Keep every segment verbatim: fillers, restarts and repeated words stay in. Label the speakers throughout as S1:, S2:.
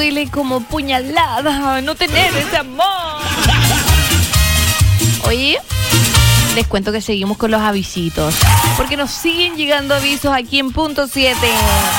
S1: duele como puñalada no tener ese amor. Oye, les cuento que seguimos con los avisitos, porque nos siguen llegando avisos aquí en Punto siete.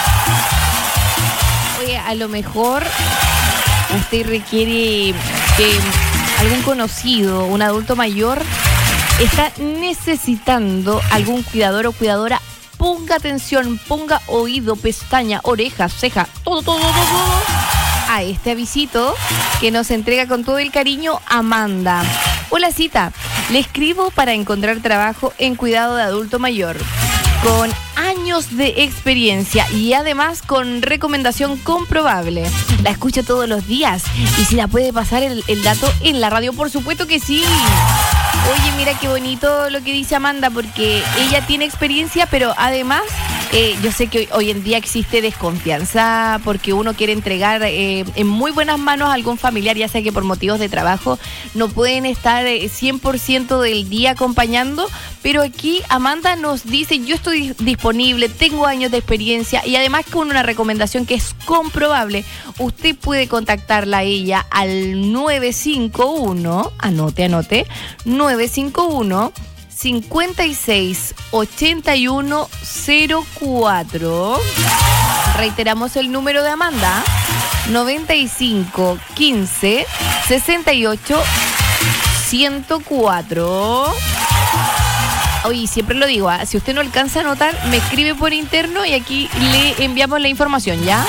S1: Oye, a lo mejor usted requiere que algún conocido, un adulto mayor, está necesitando algún cuidador o cuidadora. Ponga atención, ponga oído, pestaña, oreja, ceja, todo, todo, todo, todo a este avisito que nos entrega con todo el cariño Amanda. Hola, cita. Le escribo para encontrar trabajo en cuidado de adulto mayor, con años de experiencia y además con recomendación comprobable. La escucho todos los días y si la puede pasar el, el dato en la radio, por supuesto que sí. Oye, mira qué bonito lo que dice Amanda, porque ella tiene experiencia, pero además eh, yo sé que hoy, hoy en día existe desconfianza porque uno quiere entregar eh, en muy buenas manos a algún familiar, ya sea que por motivos de trabajo no pueden estar eh, cien por ciento del día acompañando, pero aquí Amanda nos dice: yo estoy disponible, tengo años de experiencia y además con una recomendación que es comprobable. Usted puede contactarla a ella al nueve cinco uno, anote, anote, nueve cinco uno, cincuenta y seis, ochenta y uno, cero cuatro. Reiteramos el número de Amanda: noventa y cinco, quince, sesenta y ocho, ciento cuatro. Oye, siempre lo digo, ¿eh? Si usted no alcanza a anotar, me escribe por interno y aquí le enviamos la información, ¿ya?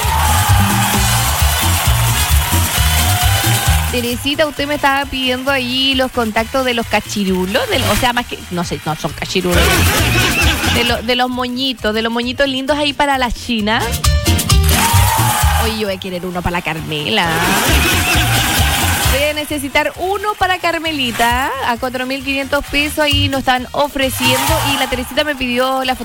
S1: Teresita, usted me estaba pidiendo ahí los contactos de los cachirulos, de, o sea, más que, no sé, no son cachirulos, de, lo, de los moñitos, de los moñitos lindos ahí para la China. Oye, yo voy a querer uno para la Carmela. Voy a necesitar uno para Carmelita a cuatro mil quinientos pesos, ahí nos están ofreciendo y la Teresita me pidió la foto